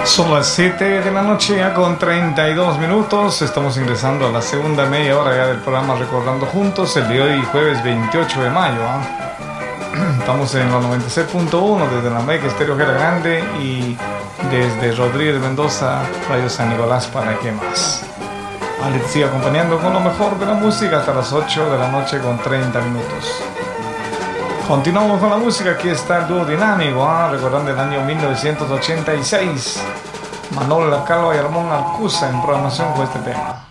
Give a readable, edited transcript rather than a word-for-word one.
Son las 7 de la noche ya con 32 minutos. Estamos ingresando a la segunda media hora ya del programa Recordando Juntos, el de hoy jueves 28 de mayo. Estamos en la 96.1 desde la Mega Estéreo Jera Grande y desde Rodríguez Mendoza, Radio San Nicolás, ¿para qué más? Ale te sigue acompañando con lo mejor de la música hasta las 8 de la noche con 30 minutos. Continuamos con la música. Aquí está el dúo dinámico, recordando el año 1986. Manolo La Calva y Ramón Arcusa en programación con este tema.